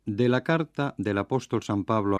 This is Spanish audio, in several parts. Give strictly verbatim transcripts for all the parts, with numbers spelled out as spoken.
De la carta del apóstol San Pablo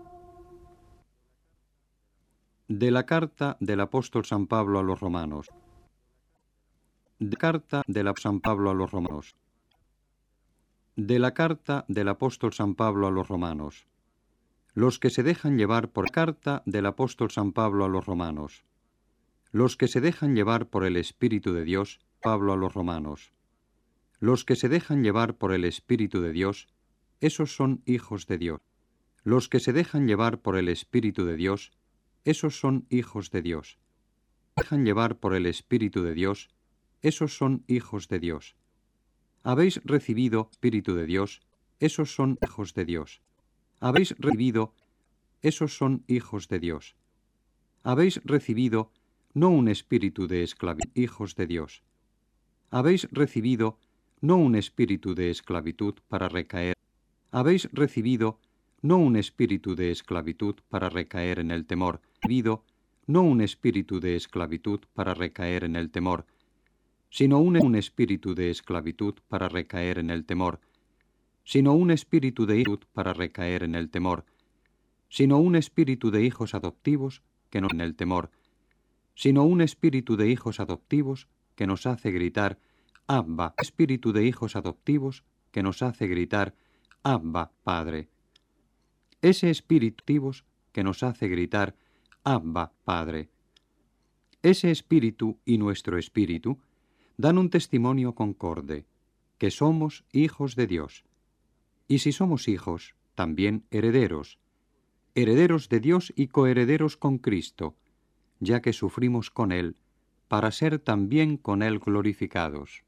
de la carta del apóstol San Pablo a los romanos. De carta del San Pablo a los romanos. De la carta del apóstol San Pablo a los romanos. Los que se dejan llevar por carta del apóstol San Pablo a los romanos. Los que se dejan llevar por el Espíritu de Dios, Pablo a los romanos. Los que se dejan llevar por el Espíritu de Dios, esos son hijos de Dios. Los que se dejan llevar por el Espíritu de Dios, esos son hijos de Dios. Dejan llevar por el Espíritu de Dios, esos son hijos de Dios. Habéis recibido Espíritu de Dios, esos son hijos de Dios. Habéis recibido, esos son hijos de Dios. Habéis recibido no un espíritu de esclavitud, hijos de Dios. Habéis recibido no un espíritu de esclavitud para recaer. Habéis recibido no un espíritu de esclavitud para recaer en el temor. Recibido no un espíritu de esclavitud para recaer en el temor, sino un, un espíritu de esclavitud para recaer en el temor, sino un espíritu de hijos para recaer en el temor, sino un espíritu de hijos adoptivos que no en el temor, sino un espíritu de hijos adoptivos que nos hace gritar Abba, espíritu de hijos adoptivos que nos hace gritar Abba, Padre. Ese espíritu adoptivos que nos hace gritar Abba, Padre. Ese espíritu y nuestro espíritu dan un testimonio concorde, que somos hijos de Dios. Y si somos hijos, también herederos, herederos de Dios y coherederos con Cristo, ya que sufrimos con Él, para ser también con Él glorificados.